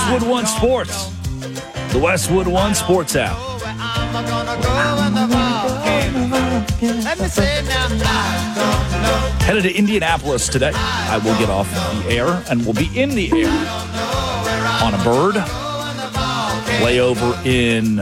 Westwood One Sports. The Westwood One Sports app. Headed to Indianapolis today. I will get off the air and will be in the air on a bird. Layover in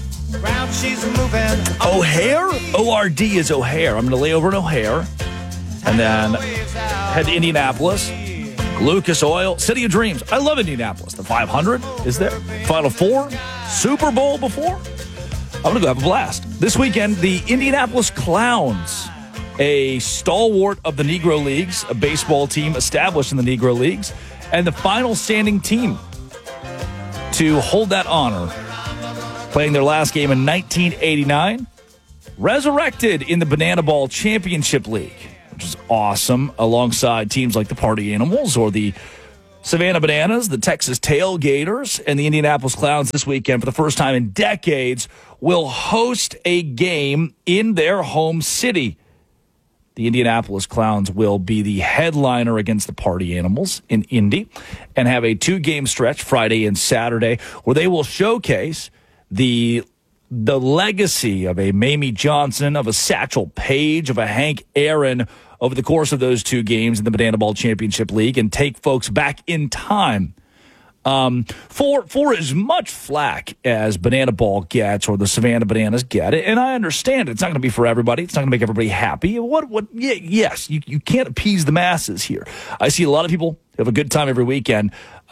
O'Hare? O-R-D is O'Hare. I'm going to lay over in O'Hare and then head to Indianapolis. Lucas Oil, City of Dreams. I love Indianapolis. The 500 is there. Final Four, Super Bowl before. I'm going to go have a blast. This weekend, the Indianapolis Clowns, a stalwart of the Negro Leagues, a baseball team established in the Negro Leagues, and the final standing team to hold that honor, playing their last game in 1989, resurrected in the Banana Ball Championship League, which is awesome, alongside teams like the Party Animals or the Savannah Bananas, the Texas Tailgaters, and the Indianapolis Clowns this weekend, for the first time in decades, will host a game in their home city. The Indianapolis Clowns will be the headliner against the Party Animals in Indy and have a 2-game stretch, Friday and Saturday, where they will showcase the legacy of a Mamie Johnson, of a Satchel Paige, of a Hank Aaron over the course of those 2 games in the Banana Ball Championship League, and take folks back in time. For as much flack as Banana Ball gets or the Savannah Bananas get, and I understand it's not going to be for everybody. It's not going to make everybody happy. Yes, you can't appease the masses here. I see a lot of people have a good time every weekend.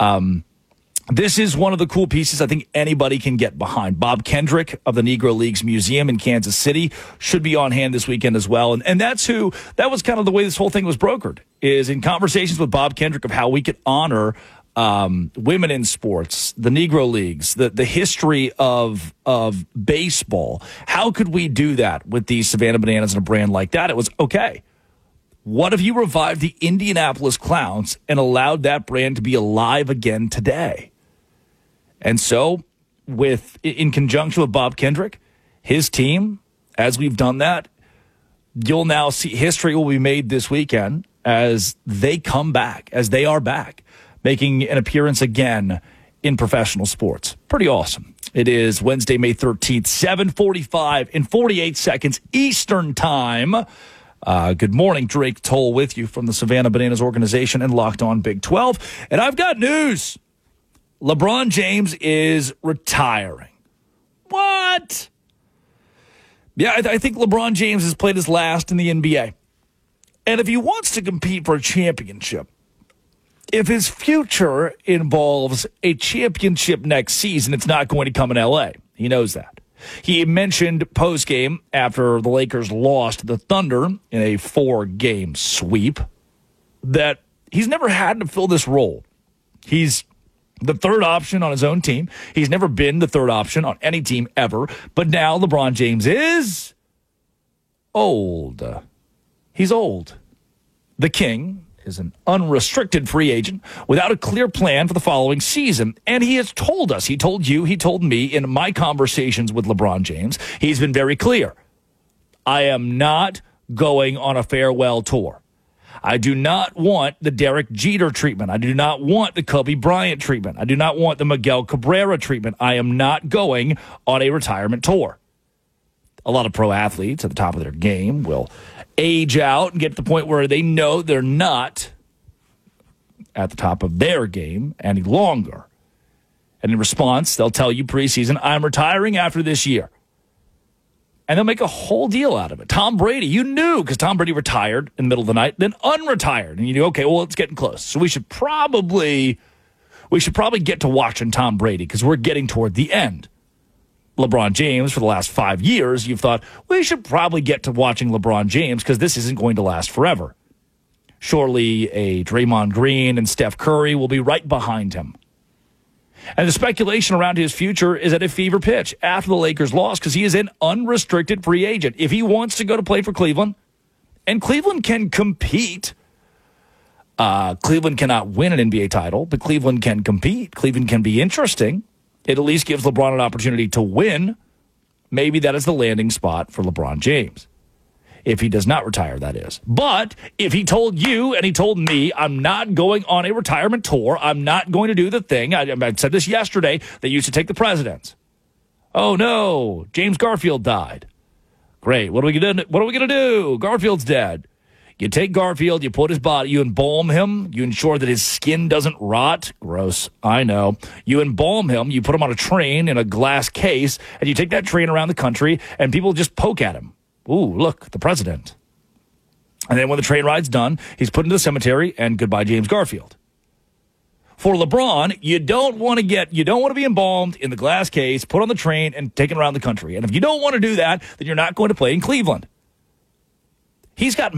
This is one of the cool pieces I think anybody can get behind. Bob Kendrick of the Negro Leagues Museum in Kansas City should be on hand this weekend as well. And that was kind of the way this whole thing was brokered, is in conversations with Bob Kendrick of how we could honor women in sports, the Negro Leagues, the history of baseball. How could we do that with the Savannah Bananas and a brand like that? It was okay. What if you revived the Indianapolis Clowns and allowed that brand to be alive again today? And so, in conjunction with Bob Kendrick, his team, as we've done that, you'll now see history will be made this weekend as they come back, as they are back, making an appearance again in professional sports. Pretty awesome. It is Wednesday, May 13th, 7:45 in 48 seconds Eastern Time. Good morning, Drake Toll with you from the Savannah Bananas organization and Locked On Big 12. And I've got news. LeBron James is retiring. What? Yeah, I think LeBron James has played his last in the NBA. And if he wants to compete for a championship, if his future involves a championship next season, it's not going to come in L.A. He knows that. He mentioned post-game after the Lakers lost to the Thunder in a 4-game sweep that he's never had to fill this role. He's the third option on his own team. He's never been the third option on any team ever. But now LeBron James is old. He's old. The King is an unrestricted free agent without a clear plan for the following season. And he has told us, he told you, he told me in my conversations with LeBron James, he's been very clear. I am not going on a farewell tour. I do not want the Derek Jeter treatment. I do not want the Kobe Bryant treatment. I do not want the Miguel Cabrera treatment. I am not going on a retirement tour. A lot of pro athletes at the top of their game will age out and get to the point where they know they're not at the top of their game any longer. And in response, they'll tell you preseason, I'm retiring after this year. And they'll make a whole deal out of it. Tom Brady, you knew, because Tom Brady retired in the middle of the night, then unretired. And you knew, okay, well, it's getting close. So we should probably get to watching Tom Brady because we're getting toward the end. LeBron James, for the last 5 years, you've thought, we should probably get to watching LeBron James because this isn't going to last forever. Surely a Draymond Green and Steph Curry will be right behind him. And the speculation around his future is at a fever pitch after the Lakers lost because he is an unrestricted free agent. If he wants to go to play for Cleveland, and Cleveland can compete, Cleveland cannot win an NBA title, but Cleveland can compete. Cleveland can be interesting. It at least gives LeBron an opportunity to win. Maybe that is the landing spot for LeBron James. If he does not retire, that is. But if he told you and he told me, I'm not going on a retirement tour, I'm not going to do the thing, I said this yesterday, they used to take the presidents. Oh, no, James Garfield died. Great, what are we going to do? Garfield's dead. You take Garfield, you put his body, you embalm him, you ensure that his skin doesn't rot. Gross, I know. You embalm him, you put him on a train in a glass case, and you take that train around the country, and people just poke at him. Ooh, look, the president. And then when the train ride's done, he's put into the cemetery, and goodbye, James Garfield. For LeBron, you don't want to be embalmed in the glass case, put on the train, and taken around the country. And if you don't want to do that, then you're not going to play in Cleveland. He's got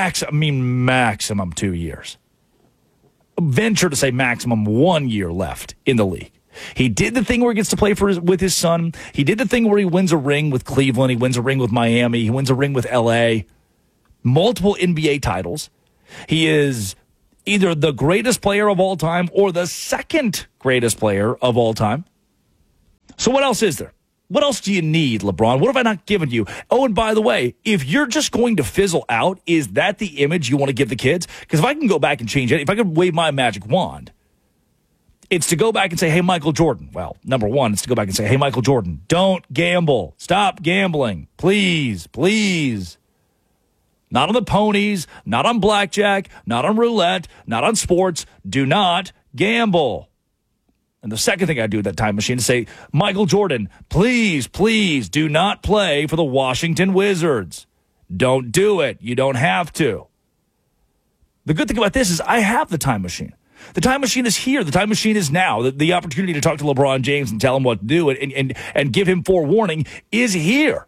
maximum 2 years. Venture to say maximum 1 year left in the league. He did the thing where he gets to play with his son. He did the thing where he wins a ring with Cleveland. He wins a ring with Miami. He wins a ring with L.A. Multiple NBA titles. He is either the greatest player of all time or the second greatest player of all time. So what else is there? What else do you need, LeBron? What have I not given you? Oh, and by the way, if you're just going to fizzle out, is that the image you want to give the kids? Because if I can go back and change it, if I could wave my magic wand, it's to go back and say, hey, Michael Jordan. Well, number one, it's to go back and say, hey, Michael Jordan, don't gamble. Stop gambling. Please, please. Not on the ponies, not on blackjack, not on roulette, not on sports. Do not gamble. And the second thing I do with that time machine is say, Michael Jordan, please, please do not play for the Washington Wizards. Don't do it. You don't have to. The good thing about this is I have the time machine. The time machine is here. The time machine is now. The opportunity to talk to LeBron James and tell him what to do and give him forewarning is here.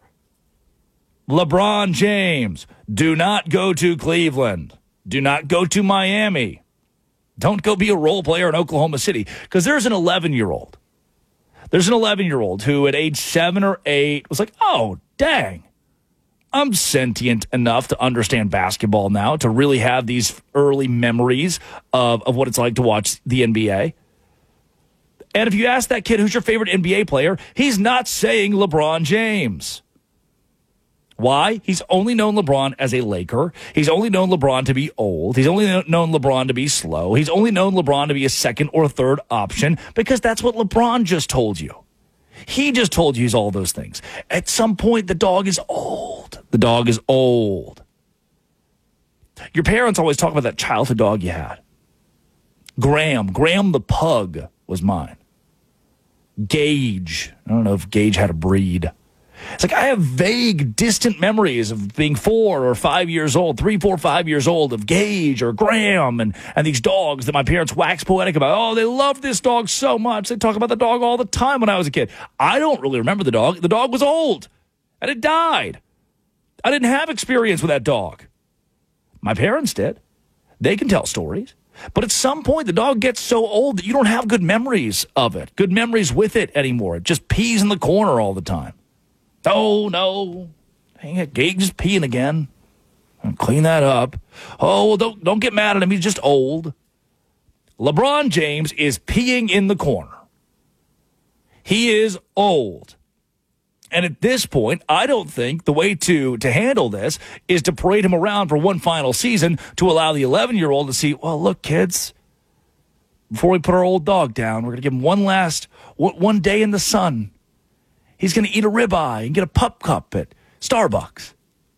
LeBron James, do not go to Cleveland. Do not go to Miami. Don't go be a role player in Oklahoma City, because there's an 11-year-old. There's an 11-year-old who at age 7 or 8 was like, oh, dang, I'm sentient enough to understand basketball now, to really have these early memories of what it's like to watch the NBA. And if you ask that kid, who's your favorite NBA player, he's not saying LeBron James. Why? He's only known LeBron as a Laker. He's only known LeBron to be old. He's only known LeBron to be slow. He's only known LeBron to be a second or third option, because that's what LeBron just told you. He just told you he's all those things. At some point, the dog is old. The dog is old. Your parents always talk about that childhood dog you had. Graham the pug was mine. Gage. I don't know if Gage had a breed. It's like I have vague, distant memories of being 4 or 5 years old, 3, 4, 5 years old, of Gage or Graham and these dogs that my parents wax poetic about. Oh, they love this dog so much. They talk about the dog all the time when I was a kid. I don't really remember the dog. The dog was old, and it died. I didn't have experience with that dog. My parents did. They can tell stories. But at some point, the dog gets so old that you don't have good memories of it, good memories with it anymore. It just pees in the corner all the time. Oh, no. Dang it, Gage is peeing again. Clean that up. Oh, well, don't get mad at him. He's just old. LeBron James is peeing in the corner. He is old. And at this point, I don't think the way to handle this is to parade him around for one final season to allow the 11-year-old to see, well, look, kids, before we put our old dog down, we're going to give him one day in the sun. He's going to eat a ribeye and get a pup cup at Starbucks.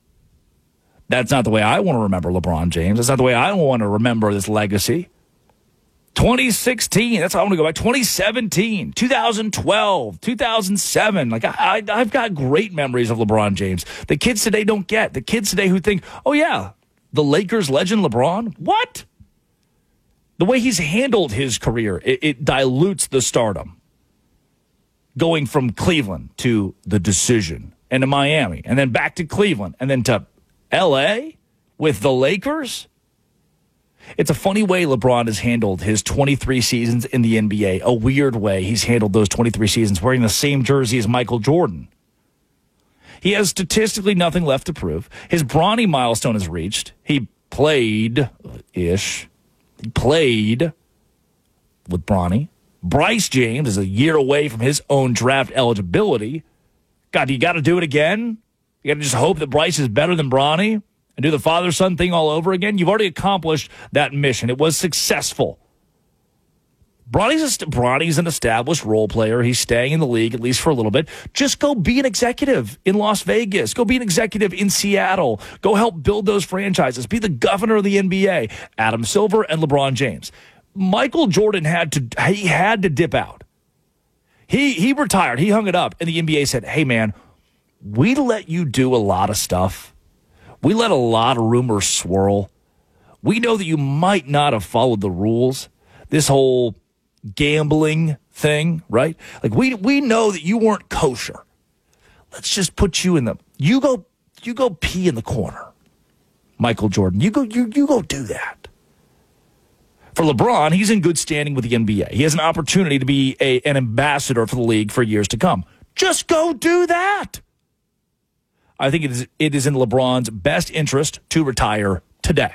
That's not the way I want to remember LeBron James. That's not the way I want to remember this legacy. 2016, that's how I want to go back. 2017, 2012, 2007. Like, I've got great memories of LeBron James. The kids today don't get. The kids today who think, oh, yeah, the Lakers legend LeBron? What? The way he's handled his career, it dilutes the stardom. Going from Cleveland to the decision and to Miami and then back to Cleveland and then to L.A. with the Lakers. It's a funny way LeBron has handled his 23 seasons in the NBA, a weird way he's handled those 23 seasons wearing the same jersey as Michael Jordan. He has statistically nothing left to prove. His Bronny milestone is reached. He played-ish. He played with Bronny. Bryce James is a year away from his own draft eligibility. God, you got to do it again? You got to just hope that Bryce is better than Bronny and do the father-son thing all over again. You've already accomplished that mission. It was successful. Bronny's an established role player. He's staying in the league, at least for a little bit. Just go be an executive in Las Vegas. Go be an executive in Seattle. Go help build those franchises. Be the governor of the NBA. Adam Silver and LeBron James. Michael Jordan had to dip out. He retired. He hung it up. And the NBA said, hey, man, we let you do a lot of stuff. We let a lot of rumors swirl. We know that you might not have followed the rules. This whole gambling thing, right? Like we know that you weren't kosher. Let's just put you in you go pee in the corner. Michael Jordan, you go do that. For LeBron, he's in good standing with the NBA. He has an opportunity to be an ambassador for the league for years to come. Just go do that. I think it is in LeBron's best interest to retire today.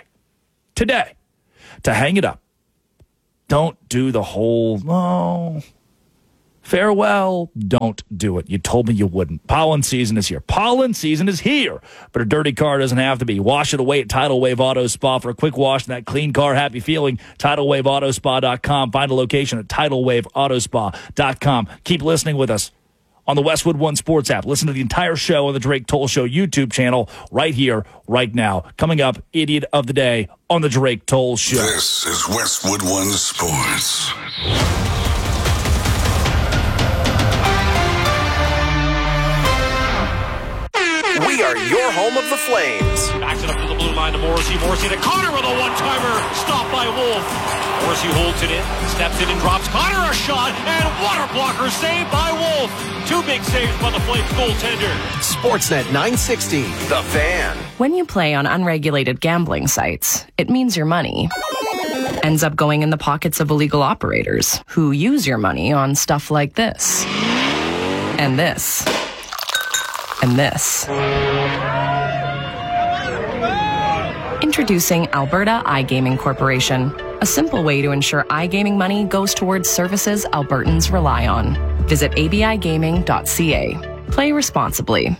To hang it up. Don't do the whole, farewell. Don't do it. You told me you wouldn't. Pollen season is here. But a dirty car doesn't have to be. Wash it away at Tidal Wave Auto Spa for a quick wash and that clean car happy feeling. TidalWaveAutoSpa.com. Find a location at TidalWaveAutoSpa.com. Keep listening with us on the Westwood One Sports app. Listen to the entire show on the Drake Toll Show YouTube channel right here, right now. Coming up, Idiot of the Day on the Drake Toll Show. This is Westwood One Sports. We are your home of the Flames. Backs it up to the blue line to Morrissey. Morrissey to Connor with a one-timer. Stopped by Wolf. Morrissey holds it in, steps in and drops Connor a shot, and water blocker saved by Wolf. Two big saves by the Flames goaltender. Sportsnet 960, The Fan. When you play on unregulated gambling sites, it means your money ends up going in the pockets of illegal operators who use your money on stuff like this. And this. And this. Introducing Alberta iGaming Corporation, a simple way to ensure iGaming money goes towards services Albertans rely on. Visit abigaming.ca. Play responsibly.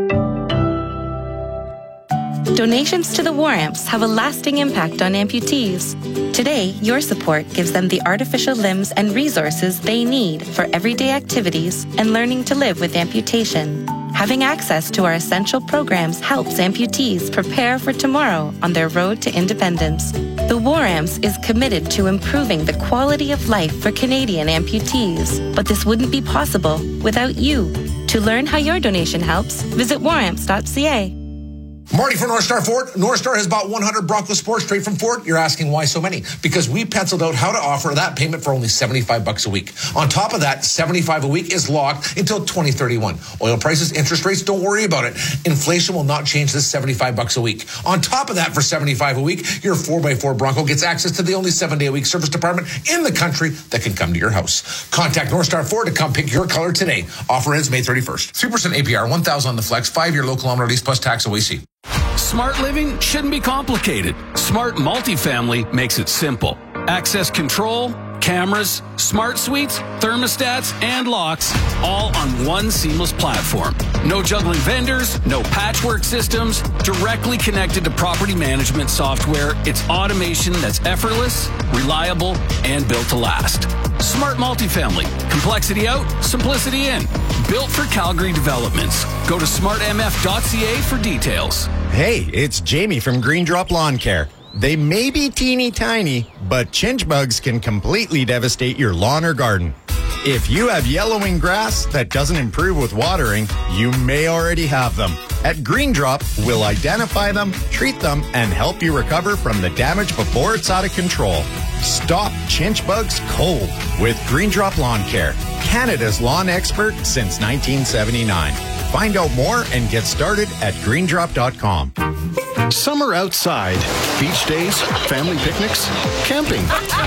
Donations to the War Amps have a lasting impact on amputees. Today, your support gives them the artificial limbs and resources they need for everyday activities and learning to live with amputation. Having access to our essential programs helps amputees prepare for tomorrow on their road to independence. The War Amps is committed to improving the quality of life for Canadian amputees, but this wouldn't be possible without you. To learn how your donation helps, visit waramps.ca. Marty from North Star Ford. North Star has bought 100 Bronco Sports straight from Ford. You're asking why so many? Because we penciled out how to offer that payment for only $75 a week. On top of that, $75 a week is locked until 2031. Oil prices, interest rates, don't worry about it. Inflation will not change this $75 a week. On top of that, for $75 a week, your 4x4 Bronco gets access to the only 7-day-a-week service department in the country that can come to your house. Contact North Star Ford to come pick your color today. Offer ends May 31st. 3% APR, $1,000 on the flex, 5-year low kilometer lease plus tax OAC. Smart living shouldn't be complicated. Smart multifamily makes it simple. Access control, cameras, smart suites, thermostats, and locks, all on one seamless platform. No juggling vendors, no patchwork systems, directly connected to property management software. It's automation that's effortless, reliable, and built to last. Smart multifamily. Complexity out, simplicity in. Built for Calgary Developments. Go to smartmf.ca for details. Hey, it's Jamie from Green Drop Lawn Care. They may be teeny tiny, but chinch bugs can completely devastate your lawn or garden. If you have yellowing grass that doesn't improve with watering, you may already have them. At Green Drop, we'll identify them, treat them, and help you recover from the damage before it's out of control. Stop chinch bugs cold with Green Drop Lawn Care, Canada's lawn expert since 1979. Find out more and get started at greendrop.com. Summer outside, beach days, family picnics, camping.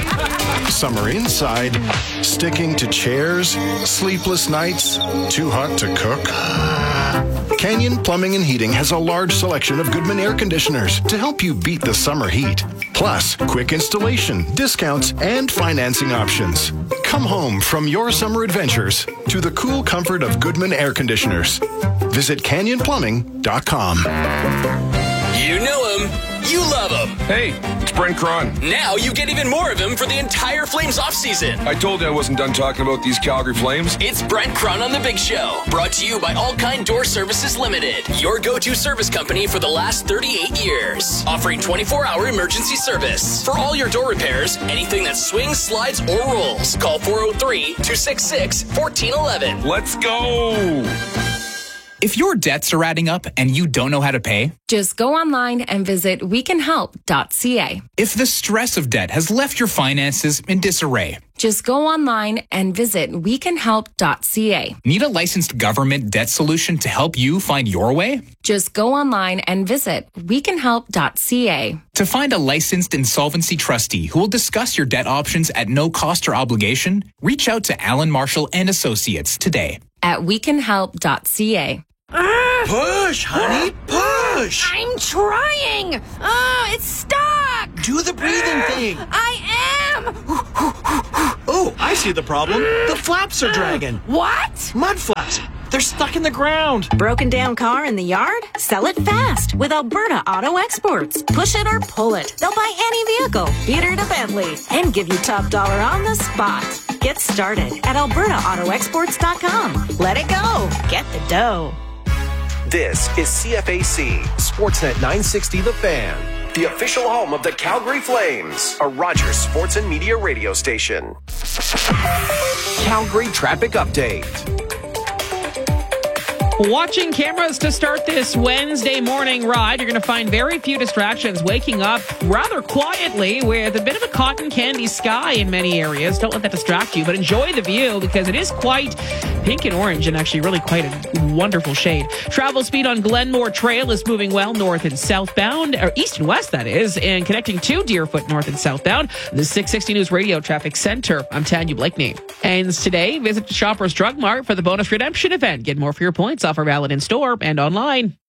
Summer inside, sticking to chairs, sleepless nights, too hot to cook. Canyon Plumbing and Heating has a large selection of Goodman air conditioners to help you beat the summer heat. Plus, quick installation, discounts, and financing options. Come home from your summer adventures to the cool comfort of Goodman air conditioners. Visit canyonplumbing.com. You know him. You love him. Hey, it's Brent Cron. Now you get even more of him for the entire Flames offseason. I told you I wasn't done talking about these Calgary Flames. It's Brent Cron on The Big Show. Brought to you by All Kind Door Services Limited. Your go-to service company for the last 38 years. Offering 24-hour emergency service. For all your door repairs, anything that swings, slides, or rolls. Call 403-266-1411. Let's go. If your debts are adding up and you don't know how to pay, Just go online and visit wecanhelp.ca. if the stress of debt has left your finances in disarray, Just go online and visit wecanhelp.ca. need a licensed government debt solution to help you find your way? Just go online and visit wecanhelp.ca. To find a licensed insolvency trustee who will discuss your debt options at no cost or obligation, reach out to Alan Marshall and Associates today. At wecanhelp.ca. Push, honey, push. I'm trying. It's stuck. Do the breathing thing. I am. Oh, I see the problem. The flaps are dragging. What? Mud flaps. They're stuck in the ground. Broken down car in the yard? Sell it fast with Alberta Auto Exports. Push it or pull it. They'll buy any vehicle, Peter to Bentley, and give you top dollar on the spot. Get started at albertaautoexports.com. Let it go. Get the dough. This is CFAC, Sportsnet 960 The Fan, the official home of the Calgary Flames, a Rogers Sports and Media radio station. Calgary Traffic Update. Watching cameras to start this Wednesday morning ride, you're going to find very few distractions. Waking up rather quietly with a bit of a cotton candy sky in many areas. Don't let that distract you, but enjoy the view because it is quite pink and orange and actually really quite a wonderful shade. Travel speed on Glenmore Trail is moving well north and southbound, or east and west that is, and connecting to Deerfoot north and southbound. The 660 News Radio Traffic Center. I'm Tanya Blakeney. Ends today. Visit Shoppers Drug Mart for the bonus redemption event. Get more for your points. Offer valid in store and online.